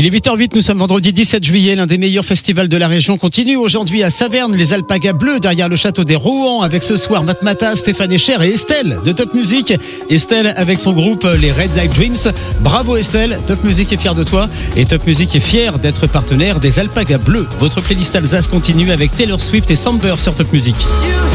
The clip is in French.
Il est 8h08, nous sommes vendredi 17 juillet, l'un des meilleurs festivals de la région continue aujourd'hui à Saverne, les Alpagas Bleus derrière le château des Rouen, avec ce soir Matmata, Stéphane Echer et Estelle de Top Music. Estelle avec son groupe les Red Light Dreams. Bravo Estelle, Top Music est fier de toi et Top Music est fier d'être partenaire des Alpagas Bleus. Votre playlist Alsace continue avec Taylor Swift et Samber sur Top Music.